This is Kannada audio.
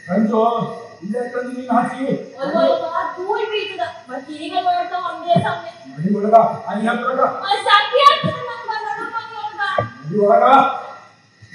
ರಂಜು ಇಲ್ಲೇ ತಂದು ನೀನು ಹಾಕಿ ಧೂಳ್ ಬೀಳ್ತದ ಮತ್ತೆ ಈಗ ನೋಡ್ತಾ ಒಂದೇ ಸಮಯ ಮಡಿ ಒಳಗ ಅಲ್ಲಿ ಹಾಕ್ಬೇಕ ಸಾಕಿ ಆಗ್ತದ ನಂಗೆ ಮನೆ ಒಳಗ ಮಡಿ ಒಳಗ